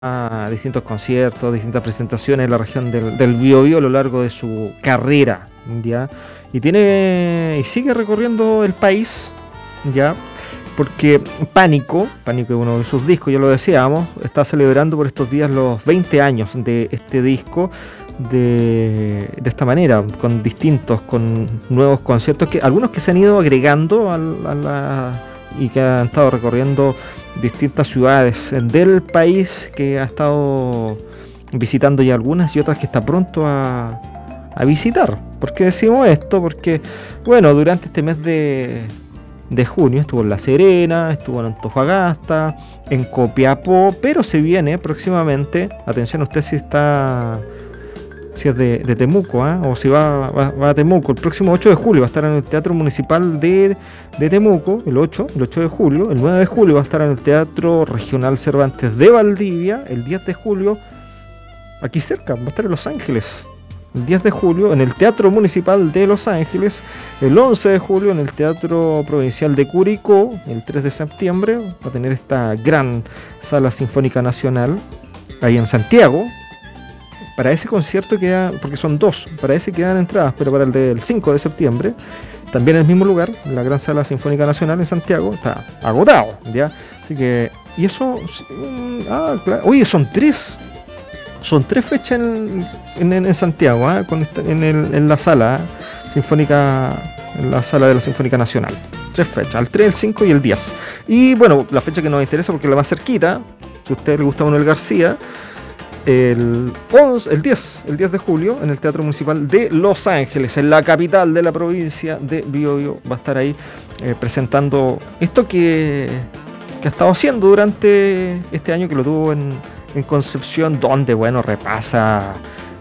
a distintos conciertos, distintas presentaciones en la región del Biobío a lo largo de su carrera, ¿ya? Y sigue recorriendo el país, ¿ya? Porque Pánico es uno de sus discos, ya lo decíamos, está celebrando por estos días los 20 años de este disco de esta manera, con nuevos conciertos, algunos que se han ido agregando y que han estado recorriendo distintas ciudades del país, que ha estado visitando ya algunas y otras que está pronto a visitar. ¿Por qué decimos esto? Porque, bueno, durante este mes de junio estuvo en La Serena, estuvo en Antofagasta, en Copiapó, pero se viene próximamente, atención usted si es de Temuco, o si va a Temuco, el próximo 8 de julio va a estar en el Teatro Municipal de Temuco, el 8 de julio, el 9 de julio va a estar en el Teatro Regional Cervantes de Valdivia, el 10 de julio, aquí cerca, va a estar en Los Ángeles, el 10 de julio en el Teatro Municipal de Los Ángeles, el 11 de julio en el Teatro Provincial de Curicó, el 3 de septiembre va a tener esta gran Sala Sinfónica Nacional, ahí en Santiago. Para ese concierto porque son dos, para ese quedan entradas, pero para el del 5 de septiembre, también en el mismo lugar, en la Gran Sala Sinfónica Nacional en Santiago, está agotado, ¿ya? Así que, y eso, claro. Oye, son tres fechas en Santiago, en la sala sinfónica, en la sala de la Sinfónica Nacional. 3 fechas, el 3, el 5 y el 10. Y bueno, la fecha que nos interesa porque es la más cerquita, si a usted le gusta Manuel García, el 10 de julio en el Teatro Municipal de Los Ángeles, en la capital de la provincia de Biobío, va a estar ahí presentando esto que ha estado haciendo durante este año, que lo tuvo en Concepción, donde, bueno, repasa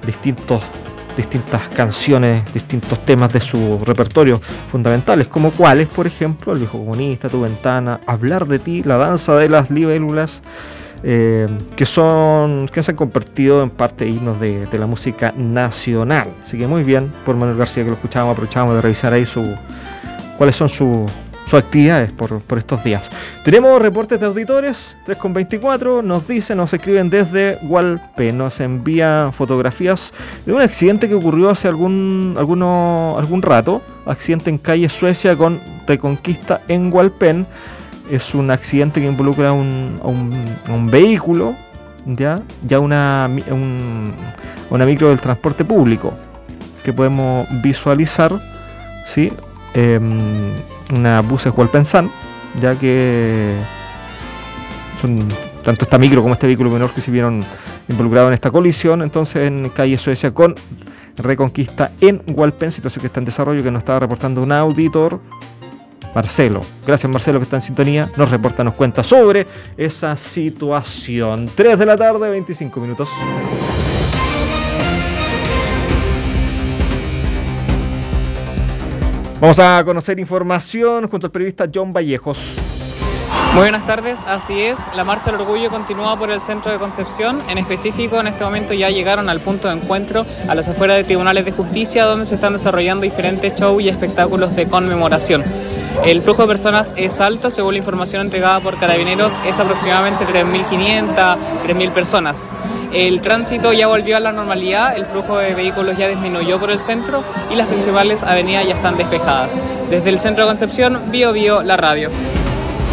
distintas canciones, distintos temas de su repertorio fundamentales, como cuáles, por ejemplo, El Viejo Comunista, Tu Ventana, Hablar de Ti, La Danza de las Libélulas, que se han convertido en parte himnos de la música nacional. Así que muy bien por Manuel García, que lo escuchábamos, aprovechábamos de revisar ahí cuáles son sus actividades por estos días. Tenemos reportes de auditores, 3:24, nos escriben desde Hualpén, nos envían fotografías de un accidente que ocurrió hace algún rato, accidente en calle Suecia con Reconquista en Hualpén. Es un accidente que involucra a un vehículo, ya una micro del transporte público, que podemos visualizar, ¿sí? Una Buses Hualpensan, ya que son tanto esta micro como este vehículo menor que se vieron involucrados en esta colisión. Entonces, en calle Suecia con Reconquista en Hualpén, situación que está en desarrollo, que nos estaba reportando un auditor, Marcelo. Gracias, Marcelo, que está en sintonía. Nos cuenta sobre esa situación. 3 de la tarde, 25 minutos. Vamos a conocer información junto al periodista John Vallejos. Muy buenas tardes, así es, la Marcha del Orgullo continúa por el centro de Concepción. En específico, en este momento ya llegaron al punto de encuentro a las afueras de Tribunales de Justicia, donde se están desarrollando diferentes shows y espectáculos de conmemoración. El flujo de personas es alto, según la información entregada por Carabineros, es aproximadamente 3.500, 3.000 personas. El tránsito ya volvió a la normalidad, el flujo de vehículos ya disminuyó por el centro y las principales avenidas ya están despejadas. Desde el centro de Concepción, Biobío, la radio.